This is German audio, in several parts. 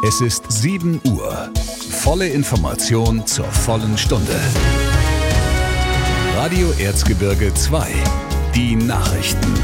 Es ist 7 Uhr. Volle Information zur vollen Stunde. Radio Erzgebirge 2. Die Nachrichten.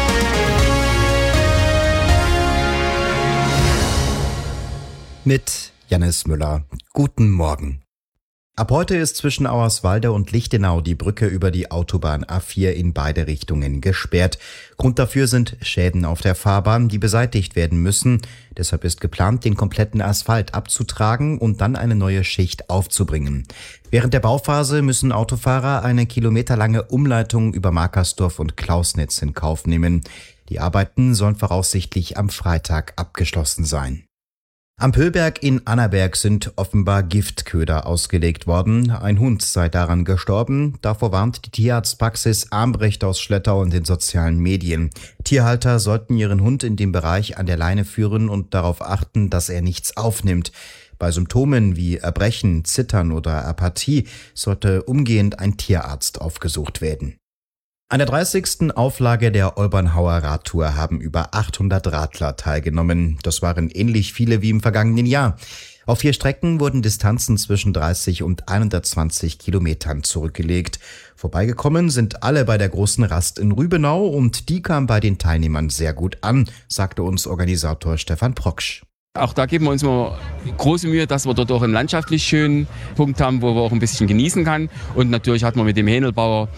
Mit Jannis Müller. Guten Morgen. Ab heute ist zwischen Auerswalde und Lichtenau die Brücke über die Autobahn A4 in beide Richtungen gesperrt. Grund dafür sind Schäden auf der Fahrbahn, die beseitigt werden müssen. Deshalb ist geplant, den kompletten Asphalt abzutragen und dann eine neue Schicht aufzubringen. Während der Bauphase müssen Autofahrer eine kilometerlange Umleitung über Markersdorf und Klausnitz in Kauf nehmen. Die Arbeiten sollen voraussichtlich am Freitag abgeschlossen sein. Am Pöhlberg in Annaberg sind offenbar Giftköder ausgelegt worden. Ein Hund sei daran gestorben. Davor warnt die Tierarztpraxis Armbrecht aus Schlettau in den sozialen Medien. Tierhalter sollten ihren Hund in dem Bereich an der Leine führen und darauf achten, dass er nichts aufnimmt. Bei Symptomen wie Erbrechen, Zittern oder Apathie sollte umgehend ein Tierarzt aufgesucht werden. An der 30. Auflage der Olbernhauer Radtour haben über 800 Radler teilgenommen. Das waren ähnlich viele wie im vergangenen Jahr. Auf 4 Strecken wurden Distanzen zwischen 30 und 120 Kilometern zurückgelegt. Vorbeigekommen sind alle bei der großen Rast in Rübenau und die kam bei den Teilnehmern sehr gut an, sagte uns Organisator Stefan Proksch. Auch da geben wir uns mal große Mühe, dass wir dort auch einen landschaftlich schönen Punkt haben, wo wir auch ein bisschen genießen kann. Und natürlich hat man mit dem Hähnelbauer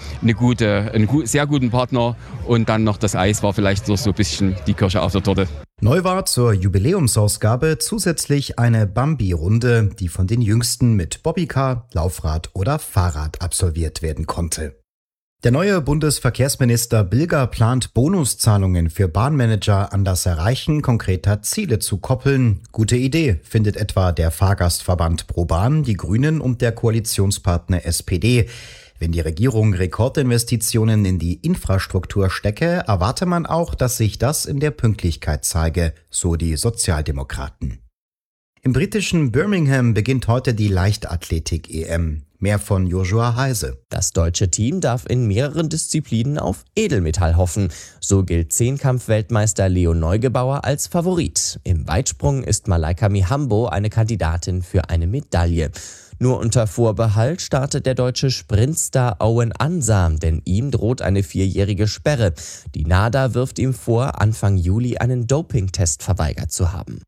einen sehr guten Partner. Und dann noch das Eis war vielleicht so ein bisschen die Kirsche auf der Torte. Neu war zur Jubiläumsausgabe zusätzlich eine Bambi-Runde, die von den Jüngsten mit Bobbycar, Laufrad oder Fahrrad absolviert werden konnte. Der neue Bundesverkehrsminister Bilger plant, Bonuszahlungen für Bahnmanager an das Erreichen konkreter Ziele zu koppeln. Gute Idee, findet etwa der Fahrgastverband ProBahn, die Grünen und der Koalitionspartner SPD. Wenn die Regierung Rekordinvestitionen in die Infrastruktur stecke, erwarte man auch, dass sich das in der Pünktlichkeit zeige, so die Sozialdemokraten. Im britischen Birmingham beginnt heute die Leichtathletik-EM. Mehr von Joshua Heise. Das deutsche Team darf in mehreren Disziplinen auf Edelmetall hoffen. So gilt Zehnkampf-Weltmeister Leo Neugebauer als Favorit. Im Weitsprung ist Malaika Mihambo eine Kandidatin für eine Medaille. Nur unter Vorbehalt startet der deutsche Sprintstar Owen Ansam, denn ihm droht eine 4-jährige Sperre. Die NADA wirft ihm vor, Anfang Juli einen Dopingtest verweigert zu haben.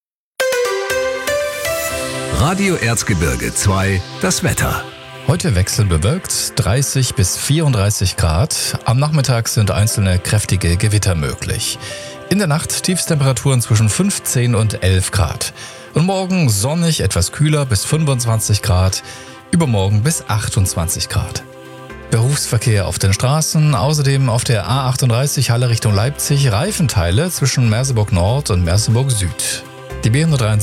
Radio Erzgebirge 2, das Wetter. Heute wechselbewölkt, 30 bis 34 Grad. Am Nachmittag sind einzelne kräftige Gewitter möglich. In der Nacht Tiefstemperaturen zwischen 15 und 11 Grad. Und morgen sonnig, etwas kühler bis 25 Grad. Übermorgen bis 28 Grad. Berufsverkehr auf den Straßen, außerdem auf der A38 Halle Richtung Leipzig Reifenteile zwischen Merseburg Nord und Merseburg Süd. Die B123